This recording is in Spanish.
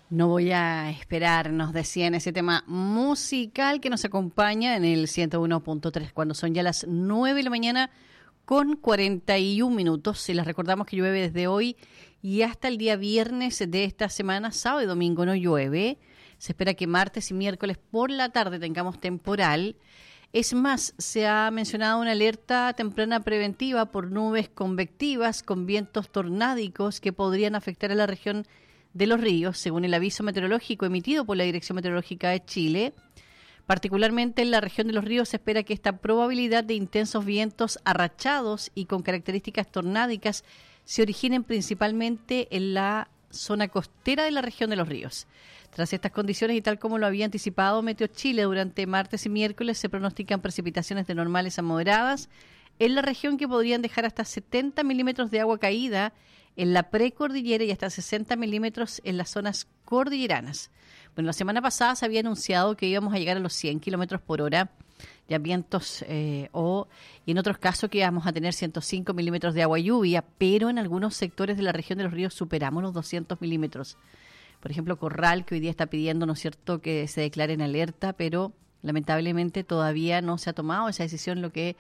No voy a esperar, nos decía en ese tema musical que nos acompaña en el 101.3, cuando son ya las 9 de la mañana con 41 minutos. Y les recordamos que llueve desde hoy y hasta el día viernes de esta semana. Sábado y domingo no llueve. Se espera que martes y miércoles por la tarde tengamos temporal. Es más, se ha mencionado una alerta temprana preventiva por nubes convectivas con vientos tornádicos que podrían afectar a la región de Los Ríos, según el aviso meteorológico emitido por la Dirección Meteorológica de Chile. Particularmente en la región de Los Ríos se espera que esta probabilidad de intensos vientos arrachados y con características tornádicas se originen principalmente en la zona costera de la región de Los Ríos. Tras estas condiciones y tal como lo había anticipado Meteo Chile, durante martes y miércoles se pronostican precipitaciones de normales a moderadas en la región que podrían dejar hasta 70 milímetros de agua caída en la precordillera y hasta 60 milímetros en las zonas cordilleranas. Bueno, la semana pasada se había anunciado que íbamos a llegar a los 100 kilómetros por hora, ya vientos, y en otros casos que íbamos a tener 105 milímetros de agua y lluvia, pero en algunos sectores de la región de Los Ríos superamos los 200 milímetros. Por ejemplo, Corral, que hoy día está pidiendo, ¿no es cierto?, que se declare en alerta, pero lamentablemente todavía no se ha tomado esa decisión, lo que